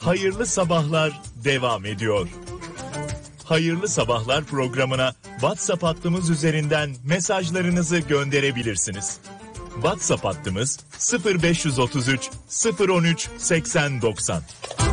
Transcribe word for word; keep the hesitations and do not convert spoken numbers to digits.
Hayırlı Sabahlar devam ediyor. Hayırlı Sabahlar programına WhatsApp hattımız üzerinden mesajlarınızı gönderebilirsiniz. WhatsApp hattımız sıfır beş otuz üç sıfır on üç seksen doksan.